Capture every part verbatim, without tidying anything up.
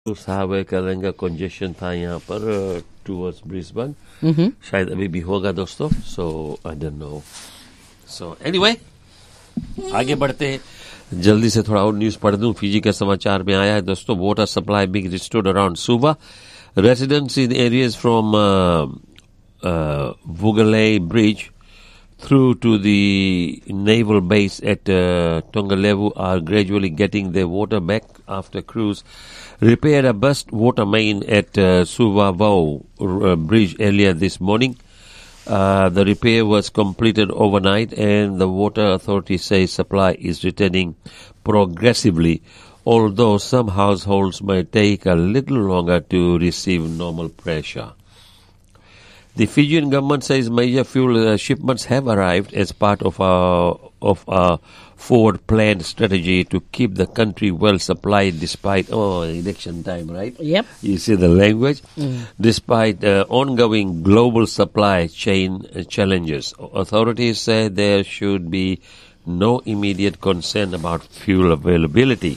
उस हाईवे का लंगा कंजेशन था यहाँ पर टूवर्ड्स ब्रिस्बेन शायद अभी भी होगा दोस्तों सो I don't know so anyway आगे बढ़ते हैं जल्दी से थोड़ा और न्यूज पढ़ दूं फिजी के समाचार में आया है दोस्तों water supply big restored around सुबा residents in areas from uh, uh, Vugalei Bridge through to the naval base at uh, Tongalevu are gradually getting their water back after crews repaired a burst water main at uh, Suvavau uh, Bridge earlier this morning. Uh, the repair was completed overnight and the water authority says supply is returning progressively, although some households may take a little longer to receive normal pressure. The Fijian government says major fuel uh, shipments have arrived as part of our of our forward-planned strategy to keep the country well supplied despite oh election time, right? Yep. You see the language. Mm. Despite uh, ongoing global supply chain uh, challenges, authorities say there should be no immediate concern about fuel availability.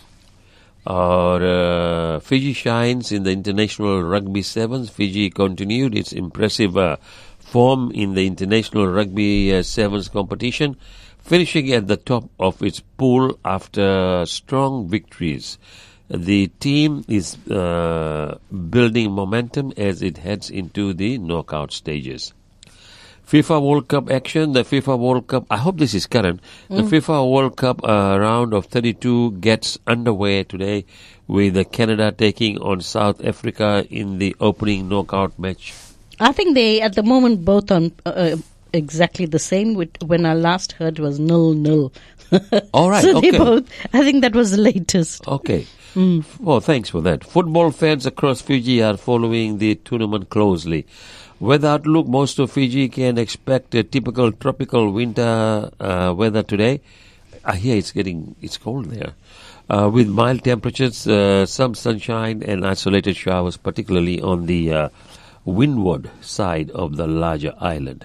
Or uh, Fiji shines in the International Rugby Sevens. Fiji continued its impressive uh, form in the International Rugby uh, Sevens competition, finishing at the top of its pool after strong victories. The team is uh, building momentum as it heads into the knockout stages. FIFA World Cup action, the FIFA World Cup, I hope this is current. Mm. The FIFA World Cup uh, round of thirty-two gets underway today with uh, Canada taking on South Africa in the opening knockout match. I think they, at the moment, both on uh, exactly the same. With, when I last heard was nil nil. All right, so okay. They both, I think that was the latest. Okay. Mm. Well, thanks for that. Football fans across Fiji are following the tournament closely. Weather outlook, most of Fiji can expect a typical tropical winter uh, weather today. I hear it's getting, it's cold there. Uh, with mild temperatures, uh, some sunshine and isolated showers, particularly on the uh, windward side of the larger island.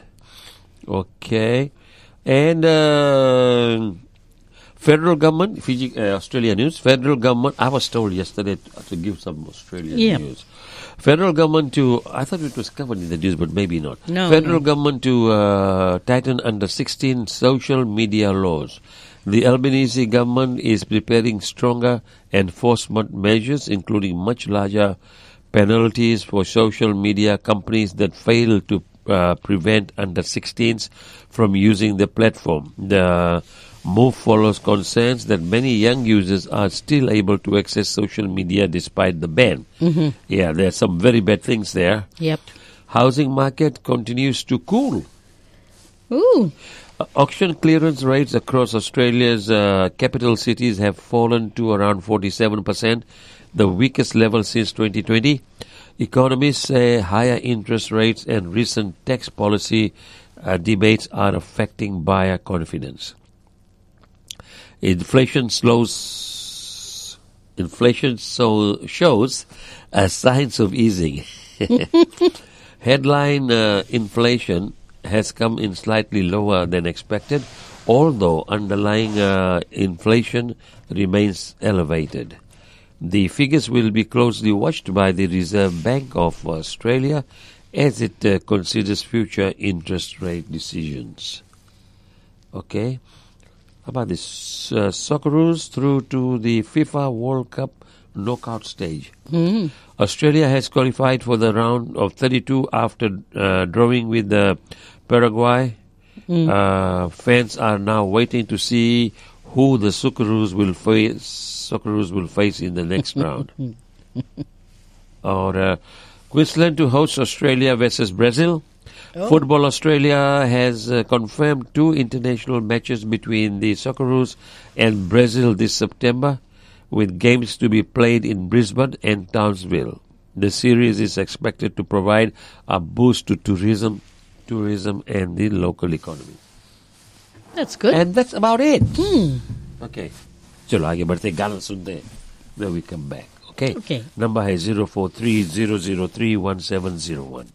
Okay. And uh, federal government, Fiji, uh, Australia news, federal government, I was told yesterday to give some Australian yeah. news. Federal government to, I thought it was covered in the news, but maybe not. No, Federal no. government to uh, tighten under sixteen social media laws. The Albanese government is preparing stronger enforcement measures, including much larger penalties for social media companies that fail to uh, prevent under sixteens from using the platform. The move follows concerns that many young users are still able to access social media despite the ban. Mm-hmm. Yeah, there are some very bad things there. Yep. Housing market continues to cool. Ooh. Uh, auction clearance rates across Australia's uh, capital cities have fallen to around forty-seven percent, the weakest level since twenty twenty. Economists say higher interest rates and recent tax policy uh, debates are affecting buyer confidence. Inflation slows. Inflation so shows uh, signs of easing. Headline uh, inflation has come in slightly lower than expected, although underlying uh, inflation remains elevated. The figures will be closely watched by the Reserve Bank of Australia as it uh, considers future interest rate decisions. Okay. How about this? Uh, Socceroos through to the FIFA World Cup knockout stage. Mm. Australia has qualified for the round of thirty-two after uh, drawing with uh, Paraguay. Mm. Uh, fans are now waiting to see who the Socceroos will face. Socceroos will face in the next round. Or uh, Queensland to host Australia versus Brazil. Oh. Football Australia has uh, confirmed two international matches between the Socceroos and Brazil this September, with games to be played in Brisbane and Townsville. The series is expected to provide a boost to tourism, tourism and the local economy. That's good. And that's about it. Hmm. Okay. चलो आगे बढ़ते गाना सुनते हैं. Then we come back. Okay. Okay. Number है zero four three zero zero three one seven zero one.